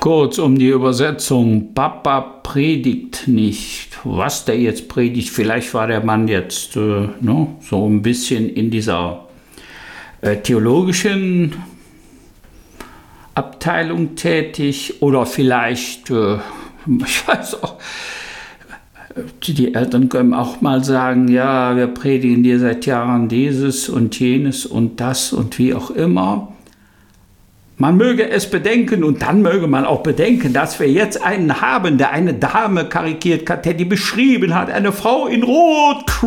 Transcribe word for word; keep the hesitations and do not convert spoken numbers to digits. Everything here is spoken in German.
Kurz um die Übersetzung, Papa predigt nicht. Was der jetzt predigt, vielleicht war der Mann jetzt äh, ne, so ein bisschen in dieser äh, theologischen Abteilung tätig oder vielleicht, äh, ich weiß auch, die Eltern können auch mal sagen, ja, wir predigen dir seit Jahren dieses und jenes und das und wie auch immer. Man möge es bedenken und dann möge man auch bedenken, dass wir jetzt einen haben, der eine Dame karikiert hat, der die beschrieben hat, eine Frau in Rot,